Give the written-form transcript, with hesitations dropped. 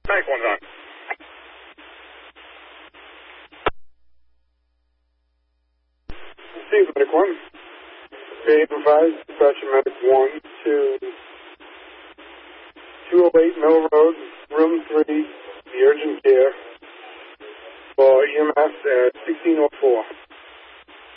Nice one's on. Steve, medic 1. Okay, advised, dispatcher medic 1 to 208 Mill Road, room 3.